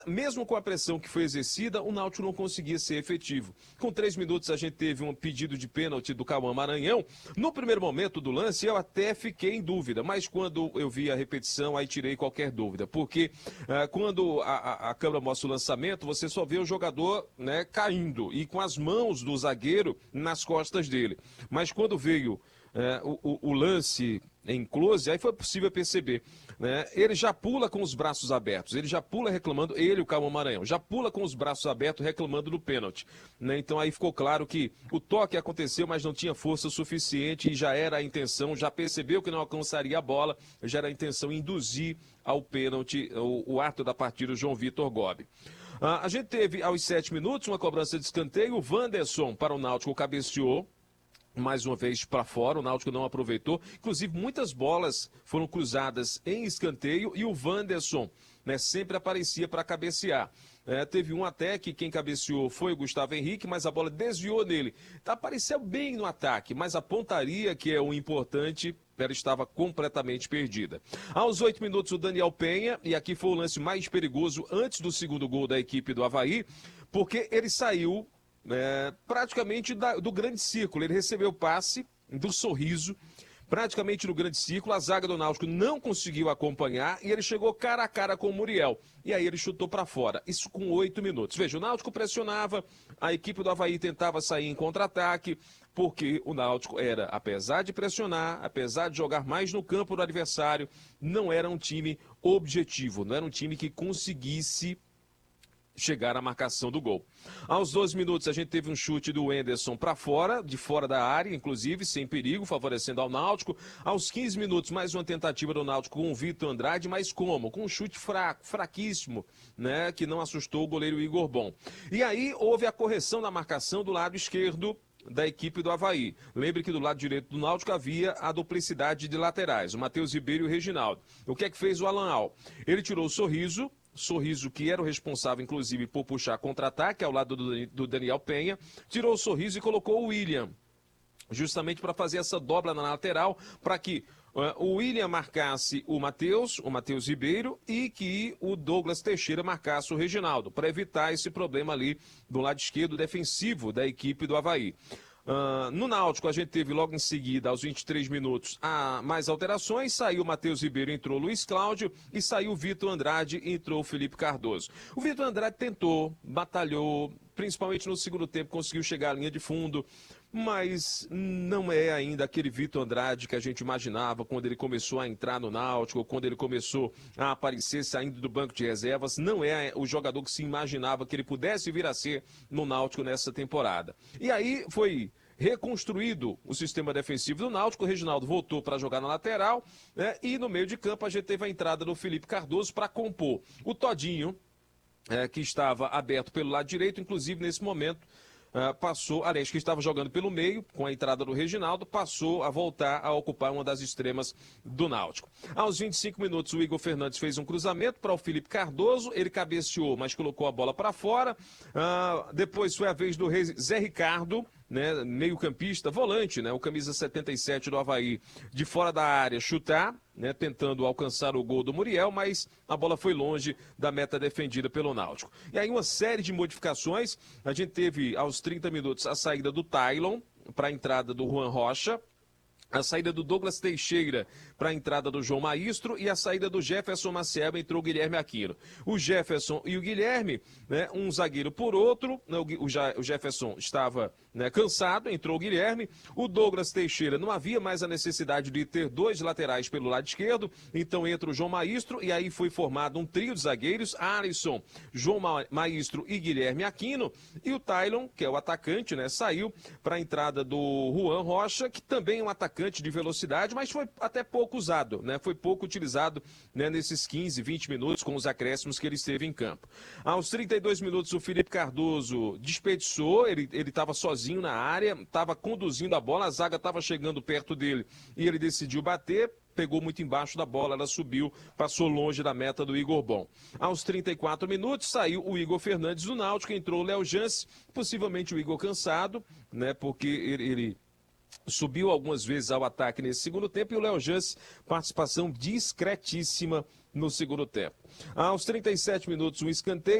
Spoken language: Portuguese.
mesmo com a pressão que foi exercida, o Náutico não conseguia ser efetivo. Com 3 minutos, a gente teve um pedido de pênalti do Cauã Maranhão. No primeiro momento do lance, eu até fiquei em dúvida, mas quando eu vi a repetição, aí tirei qualquer dúvida. Porque quando a câmera mostra o lançamento, você só vê o jogador, né, caindo e com as mãos do zagueiro nas costas dele. Mas quando veio o lance em close, aí foi possível perceber, né? Ele já pula com os braços abertos, ele já pula reclamando, ele, o Cauã Maranhão, já pula com os braços abertos reclamando do pênalti, né? Então aí ficou claro que o toque aconteceu, mas não tinha força suficiente e já era a intenção, já percebeu que não alcançaria a bola, já era a intenção induzir ao pênalti o ato da partida, o João Vitor Gobi. A gente teve aos 7 minutos uma cobrança de escanteio, o Wanderson para o Náutico cabeceou, mais uma vez para fora, o Náutico não aproveitou. Inclusive, muitas bolas foram cruzadas em escanteio e o Wanderson, né, sempre aparecia para cabecear. Teve um até que quem cabeceou foi o Gustavo Henrique, mas a bola desviou nele. Apareceu bem no ataque, mas a pontaria, que é o importante, ela estava completamente perdida. Aos 8 minutos, o Daniel Penha, e aqui foi o lance mais perigoso antes do segundo gol da equipe do Avaí, porque ele saiu praticamente do grande círculo. Ele recebeu o passe do Sorriso, praticamente no grande círculo. A zaga do Náutico não conseguiu acompanhar e ele chegou cara a cara com o Muriel. E aí ele chutou para fora. Isso com 8 minutos. Veja, o Náutico pressionava, a equipe do Avaí tentava sair em contra-ataque, porque o Náutico era, apesar de pressionar, apesar de jogar mais no campo do adversário, não era um time objetivo, não era um time que conseguisse chegar à marcação do gol. Aos 12 minutos a gente teve um chute do Wenderson para fora, de fora da área, inclusive, sem perigo, favorecendo ao Náutico. Aos 15 minutos, mais uma tentativa do Náutico com o Vitor Andrade, mas como? Com um chute fraco, fraquíssimo, né, que não assustou o goleiro Igor Bom. E aí houve a correção da marcação do lado esquerdo da equipe do Avaí. Lembre que do lado direito do Náutico havia a duplicidade de laterais, o Matheus Ribeiro e o Reginaldo. O que é que fez o Alan Al? Ele tirou o Sorriso, que era o responsável, inclusive, por puxar contra-ataque ao lado do Daniel Penha, tirou o Sorriso e colocou o William, justamente para fazer essa dobra na lateral, para que o William marcasse o Matheus Ribeiro, e que o Douglas Teixeira marcasse o Reginaldo, para evitar esse problema ali do lado esquerdo defensivo da equipe do Avaí. No Náutico, a gente teve logo em seguida, aos 23 minutos, mais alterações. Saiu o Matheus Ribeiro, entrou o Luiz Cláudio, e saiu o Vitor Andrade, entrou o Felipe Cardoso. O Vitor Andrade tentou, batalhou, principalmente no segundo tempo, conseguiu chegar à linha de fundo, mas não é ainda aquele Vitor Andrade que a gente imaginava quando ele começou a entrar no Náutico, quando ele começou a aparecer saindo do banco de reservas. Não é o jogador que se imaginava que ele pudesse vir a ser no Náutico nessa temporada. E aí foi reconstruído o sistema defensivo do Náutico. O Reginaldo voltou para jogar na lateral, né? E no meio de campo a gente teve a entrada do Felipe Cardoso para compor o Todinho, que estava aberto pelo lado direito, inclusive nesse momento que estava jogando pelo meio, com a entrada do Reginaldo, passou a voltar a ocupar uma das extremas do Náutico. Aos 25 minutos, o Igor Fernandes fez um cruzamento para o Felipe Cardoso, ele cabeceou, mas colocou a bola para fora. Depois foi a vez do Zé Ricardo, né, meio-campista, volante, né, o camisa 77 do Avaí, de fora da área, chutar, né, tentando alcançar o gol do Muriel, mas a bola foi longe da meta defendida pelo Náutico. E aí uma série de modificações. A gente teve aos 30 minutos a saída do Tailon para a entrada do Juan Rocha, a saída do Douglas Teixeira para a entrada do João Maestro, e a saída do Jefferson Maciel, entrou o Guilherme Aquino. O Jefferson e o Guilherme, né, um zagueiro por outro, né, o Jefferson estava, né, cansado, entrou o Guilherme. O Douglas Teixeira, não havia mais a necessidade de ter dois laterais pelo lado esquerdo, então entra o João Maestro, e aí foi formado um trio de zagueiros: Alisson, João Maestro e Guilherme Aquino. E o Tailon, que é o atacante, né, saiu para a entrada do Juan Rocha, que também é um atacante de velocidade, mas foi até pouco usado, né? Foi pouco utilizado, né, nesses 15, 20 minutos com os acréscimos que ele esteve em campo. Aos 32 minutos, o Felipe Cardoso desperdiçou, ele estava sozinho na área, estava conduzindo a bola, a zaga estava chegando perto dele e ele decidiu bater. Pegou muito embaixo da bola, ela subiu, passou longe da meta do Igor Bom. Aos 34 minutos, saiu o Igor Fernandes do Náutico, entrou o Léo Jance, possivelmente o Igor cansado, né, porque ele subiu algumas vezes ao ataque nesse segundo tempo e o Léo Jance, participação discretíssima no segundo tempo. Aos 37 minutos, um escanteio.